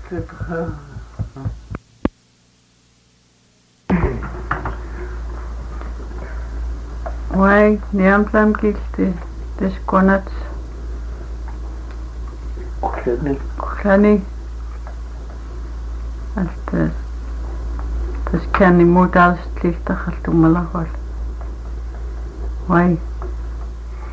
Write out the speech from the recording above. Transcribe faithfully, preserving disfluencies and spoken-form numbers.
Wai niamsam kilti tiskonats Kuklani. kuklani altas tas kani mutas tlihtaxaltumalahwal wai